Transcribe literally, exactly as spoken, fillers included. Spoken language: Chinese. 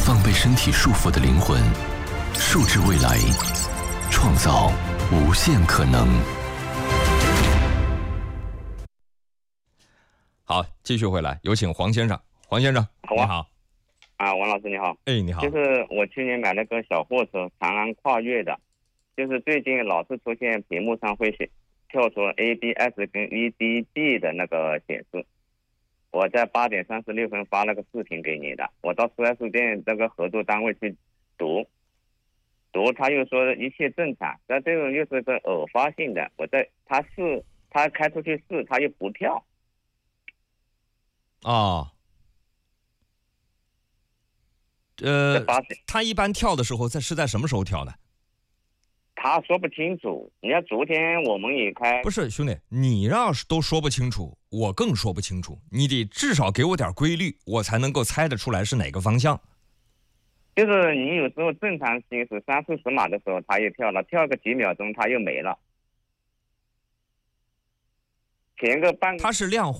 放被身体束缚的灵魂，束之未来，创造无限可能。 好，继续回来，有请黄先生。黄先生， 好啊、 你好。 啊，王老师你好。 哎，你好。 就是我去年买了个小货车，长安跨越的，就是最近老是出现屏幕上会写跳出 A B S 跟 E D B 的那个显示。我在八点三十六分发了个视频给你的，我到 四 S 店这个合作单位去读，读他又说一切正常，但这种又是个偶发性的，我在他试，他开出去试，他又不跳。 哦，呃，他一般跳的时候在是在什么时候跳的？ 他说不清楚。你看昨天我们也开， 不是兄弟，你要是都说不清楚，我更说不清楚。你得至少给我点规律，我才能够猜得出来是哪个方向。 就是你有时候正常行驶三四十码的时候，他又跳了，跳个几秒钟他又没了。前个半， 它是亮